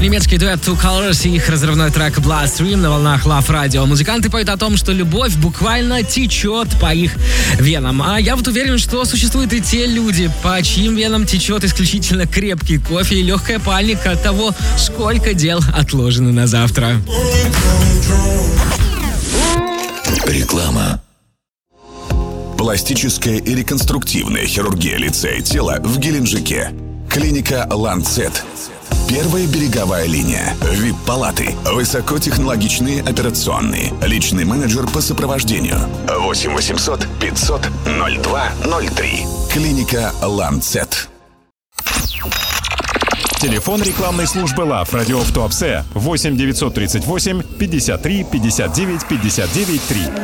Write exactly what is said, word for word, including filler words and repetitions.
Немецкий дуэт Two Colors и их разрывной трек Bloodstream на волнах Love Radio. Музыканты поют о том, что любовь буквально течет по их венам. А я вот уверен, что существуют и те люди, по чьим венам течет исключительно крепкий кофе и легкая паника от того, сколько дел отложено на завтра. Реклама. Пластическая и реконструктивная хирургия лица и тела в Геленджике. Клиника Ланцет. Первая береговая линия. ви ай пи-палаты. Высокотехнологичные операционные. Личный менеджер по сопровождению. восемь восемьсот пятьсот ноль два ноль три. Клиника Ланцет. Телефон рекламной службы Love Radio в Туапсе восемь девятьсот тридцать восемь пятьдесят три пятьдесят девять пятьдесят девять три.